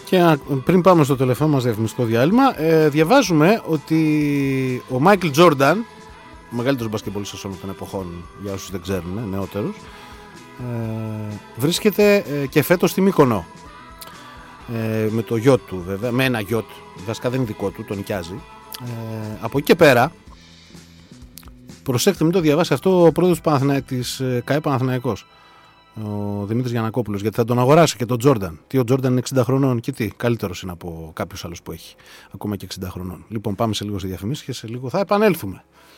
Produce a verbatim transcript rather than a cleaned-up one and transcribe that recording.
Και πριν πάμε στο τελευταίο μας διαφημιστικό διάλειμμα, ε, διαβάζουμε ότι ο Μάικλ Τζόρνταν, ο μεγαλύτερος μπασκετμπολίστας όλων των εποχών, για όσους δεν ξέρουν, νεότερους, ε, βρίσκεται ε, και φέτος στη Μύκονο. Ε, με το γιότ του, βέβαια, με ένα γιότ, βασικά δεν είναι δικό του, τον νοικιάζει. Ε, από εκεί και πέρα, προσέξτε, μην το διαβάσει αυτό ο πρόεδρος του Παναθηνα... της ΚΑΕ Παναθηναϊκός, ο Δημήτρης Γιαννακόπουλος, γιατί θα τον αγοράσει και τον Τζόρνταν. Τι, ο Τζόρνταν είναι εξήντα χρονών και τι, καλύτερος είναι από κάποιους άλλους που έχει, ακόμα και εξήντα χρονών. Λοιπόν, πάμε σε λίγο σε διαφημίσεις και σε λίγο θα επανέλθουμε.